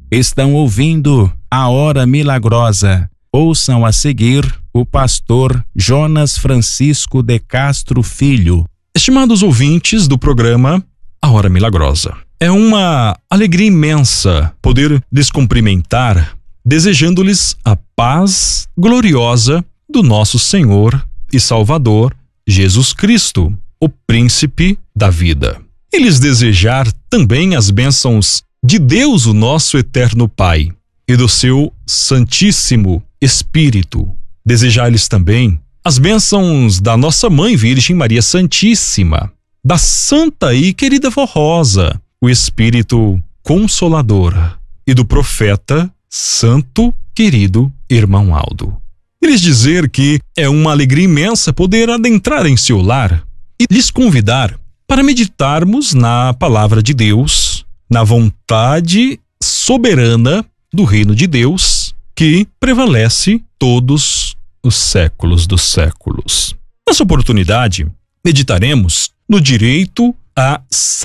Estão ouvindo a Hora Milagrosa. Ouçam a seguir o pastor Jonas Francisco de Castro Filho. Estimados ouvintes do programa A Hora Milagrosa, é uma alegria imensa poder lhes cumprimentar, desejando-lhes a paz gloriosa do nosso Senhor e Salvador Jesus Cristo, o Príncipe da vida. E lhes desejar também as bênçãos de Deus, o nosso eterno Pai, e do seu Santíssimo Espírito. Desejar-lhes também as bênçãos da nossa Mãe Virgem Maria Santíssima, da Santa e querida Vó Rosa, o Espírito Consolador, e do profeta Santo querido Irmão Aldo. E lhes dizer que é uma alegria imensa poder adentrar em seu lar e lhes convidar para meditarmos na palavra de Deus, na vontade soberana do reino de Deus, que prevalece todos os séculos dos séculos. Nessa oportunidade, meditaremos no direito à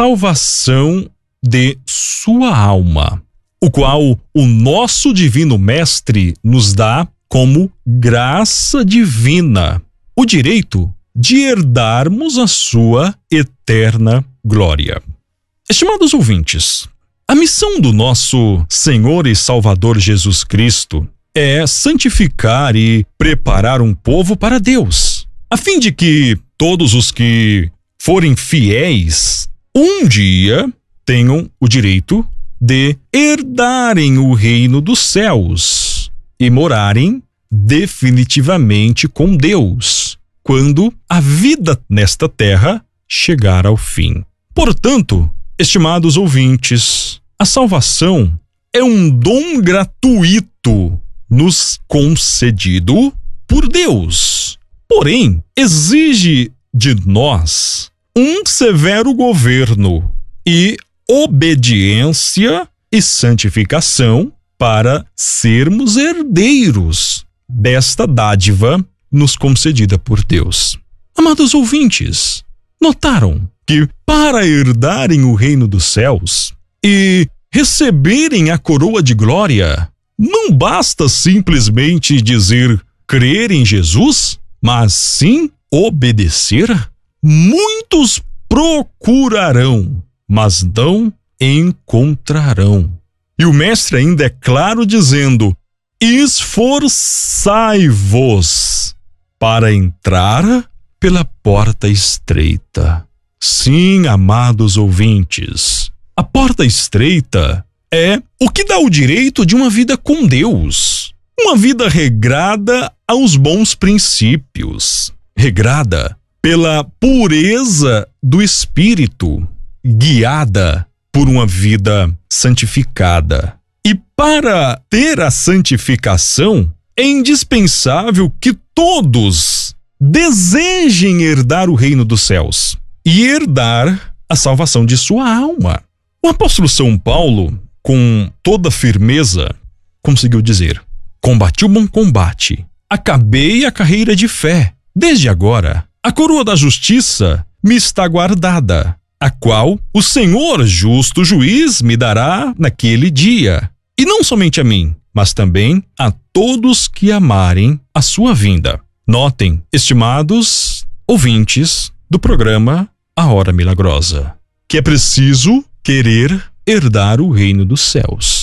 salvação de sua alma, o qual o nosso Divino Mestre nos dá como graça divina, o direito de herdarmos a sua eterna glória. Estimados ouvintes, a missão do nosso Senhor e Salvador Jesus Cristo é santificar e preparar um povo para Deus, a fim de que todos os que forem fiéis um dia tenham o direito de herdarem o reino dos céus e morarem definitivamente com Deus quando a vida nesta terra chegar ao fim. Portanto, estimados ouvintes, a salvação é um dom gratuito nos concedido por Deus. Porém, exige de nós um severo governo e obediência e santificação para sermos herdeiros desta dádiva nos concedida por Deus. Amados ouvintes, notaram que para herdarem o reino dos céus e receberem a coroa de glória, não basta simplesmente dizer crer em Jesus, mas sim obedecer? Muitos procurarão, mas não encontrarão. E o mestre ainda é claro dizendo: esforçai-vos para entrar pela porta estreita. Sim, amados ouvintes, a porta estreita é o que dá o direito de uma vida com Deus, uma vida regrada aos bons princípios, regrada pela pureza do espírito, guiada por uma vida santificada. E para ter a santificação, é indispensável que todos desejem herdar o reino dos céus e herdar a salvação de sua alma. O apóstolo São Paulo, com toda firmeza, conseguiu dizer: combati o bom combate, acabei a carreira de fé. Desde agora, a coroa da justiça me está guardada, a qual o Senhor, justo juiz, me dará naquele dia. E não somente a mim, mas também a todos que amarem a sua vinda. Notem, estimados ouvintes do programa A Hora Milagrosa, que é preciso querer herdar o reino dos céus.